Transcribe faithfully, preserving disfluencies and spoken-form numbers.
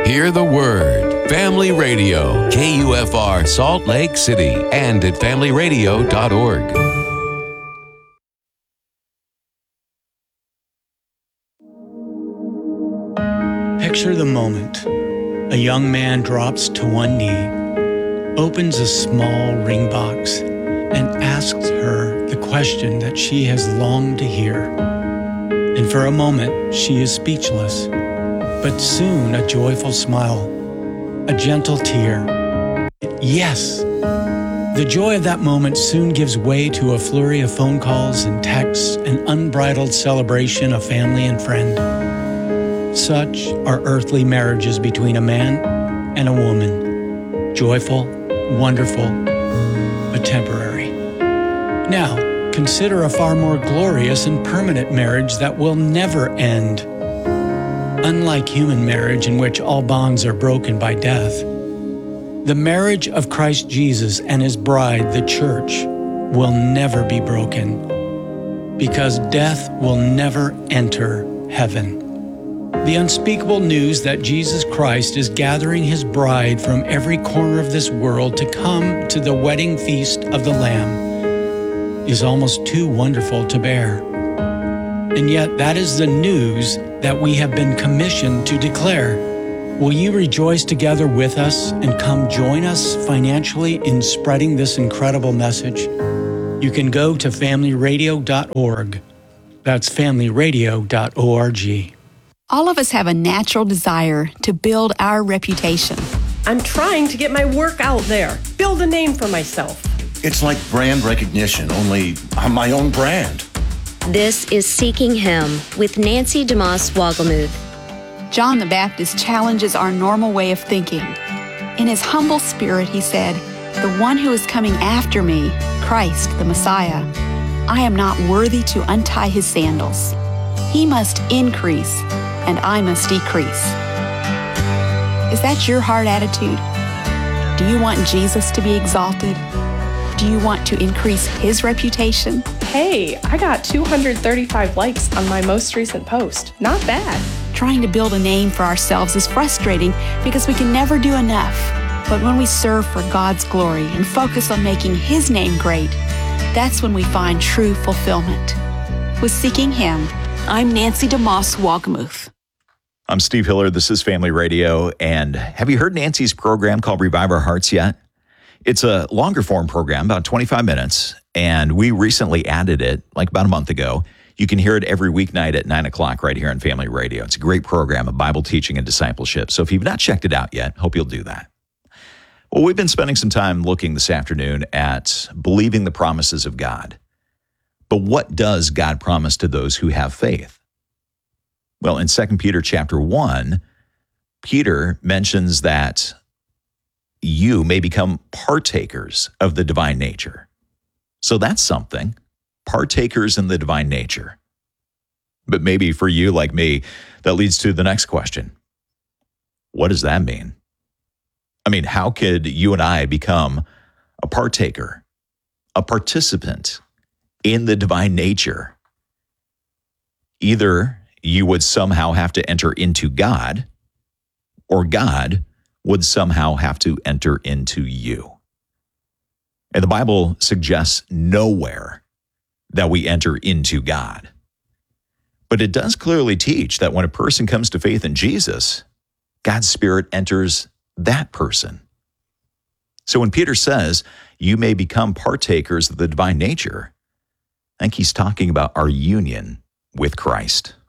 Hear the Word. Family Radio. K U F R Salt Lake City and at family radio dot org. Picture the moment. A young man drops to one knee, opens a small ring box, and asks her the question that she has longed to hear. And for a moment, she is speechless. But soon a joyful smile, a gentle tear. Yes! The joy of that moment soon gives way to a flurry of phone calls and texts, an unbridled celebration of family and friend. Such are earthly marriages between a man and a woman. Joyful, wonderful, but temporary. Now, consider a far more glorious and permanent marriage that will never end. Unlike human marriage, in which all bonds are broken by death, the marriage of Christ Jesus and His bride, the church, will never be broken, because death will never enter heaven. The unspeakable news that Jesus Christ is gathering His bride from every corner of this world to come to the wedding feast of the Lamb is almost too wonderful to bear. And yet that is the news that we have been commissioned to declare. Will you rejoice together with us and come join us financially in spreading this incredible message? You can go to family radio dot org. That's family radio dot org. All of us have a natural desire to build our reputation. I'm trying to get my work out there, build a name for myself. It's like brand recognition, only I'm my own brand. This is Seeking Him with Nancy DeMoss Wogelmuth. John the Baptist challenges our normal way of thinking. In his humble spirit, he said, "The one who is coming after me, Christ, the Messiah, I am not worthy to untie his sandals. He must increase, and I must decrease." Is that your heart attitude? Do you want Jesus to be exalted? Do you want to increase His reputation? Hey, I got two hundred thirty-five likes on my most recent post. Not bad. Trying to build a name for ourselves is frustrating because we can never do enough. But when we serve for God's glory and focus on making His name great, that's when we find true fulfillment. With Seeking Him, I'm Nancy DeMoss Wogelmuth. I'm Steve Hiller. This is Family Radio. And have you heard Nancy's program called Revive Our Hearts yet? It's a longer form program, about twenty-five minutes, and we recently added it like about a month ago. You can hear it every weeknight at nine o'clock right here on Family Radio. It's a great program of Bible teaching and discipleship. So if you've not checked it out yet, hope you'll do that. Well, we've been spending some time looking this afternoon at believing the promises of God. But what does God promise to those who have faith? Well, in Second Peter chapter one, Peter mentions that you may become partakers of the divine nature. So that's something, partakers in the divine nature. But maybe for you, like me, that leads to the next question. What does that mean? I mean, how could you and I become a partaker, a participant in the divine nature? Either you would somehow have to enter into God, or God would somehow have to enter into you. And the Bible suggests nowhere that we enter into God. But it does clearly teach that when a person comes to faith in Jesus, God's Spirit enters that person. So when Peter says, you may become partakers of the divine nature, I think he's talking about our union with Christ.